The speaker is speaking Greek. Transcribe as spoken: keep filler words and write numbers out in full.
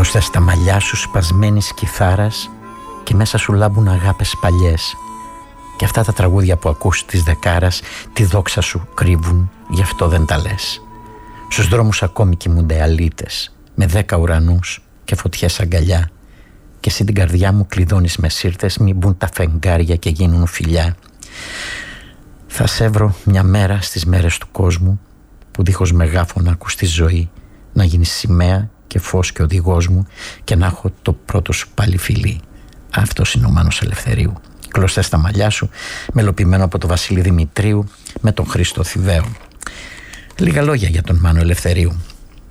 Κλωστά στα μαλλιά σου σπασμένης κιθάρας και μέσα σου λάμπουν αγάπες παλιές. Και αυτά τα τραγούδια που ακούς της δεκάρας τη δόξα σου κρύβουν, γι' αυτό δεν τα λες. Στους δρόμους ακόμη κοιμούνται αλήτες με δέκα ουρανούς και φωτιές αγκαλιά. Και εσύ την καρδιά μου κλειδώνεις με σύρτες, μην μπουν τα φεγγάρια και γίνουν φιλιά. Θα σε βρω μια μέρα στις μέρες του κόσμου που δίχως μεγάφωνα ακούς τη ζωή, να γίνεις σημαία και φως και οδηγός μου και να έχω το πρώτο σου πάλι φιλί. Αυτός είναι ο Μάνος Ελευθερίου. Κλωστές στα μαλλιά σου, μελοποιημένο από τον Βασίλη Δημητρίου με τον Χρήστο Θηβαίο. Λίγα λόγια για τον Μάνο Ελευθερίου.